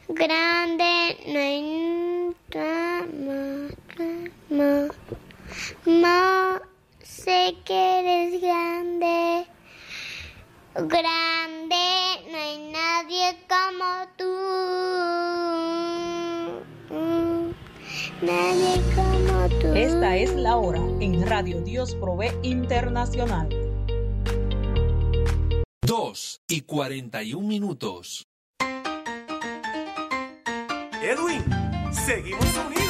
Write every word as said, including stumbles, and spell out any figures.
grande, no hay nada más. No sé que eres grande, grande, no hay nadie como tú. Nadie como tú. Esta es la hora en Radio Dios Provee Internacional. Dos y cuarenta y un minutos. Edwin, seguimos unidos.